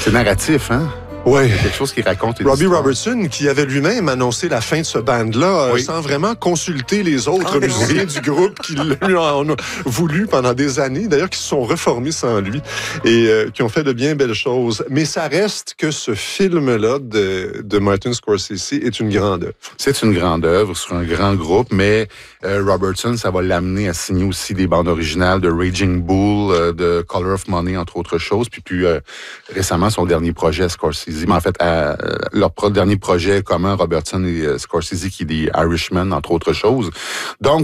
C'est narratif, hein? Ouais. C'est quelque chose qui raconte une Robbie histoire. Robertson, qui avait lui-même annoncé la fin de ce band-là, Oui. sans vraiment consulter les autres musiciens du groupe qui lui en ont voulu pendant des années, d'ailleurs, qui se sont reformés sans lui et qui ont fait de bien belles choses. Mais ça reste que ce film-là de Martin Scorsese est une grande œuvre. C'est une grande œuvre sur un grand groupe, mais Robertson, ça va l'amener à signer aussi des bandes originales de Raging Bull, de Color of Money, entre autres choses. Puis plus récemment, son dernier projet, Scorsese. Mais en fait, leur dernier projet commun, Robertson et Scorsese, qui est des Irishman, entre autres choses. Donc,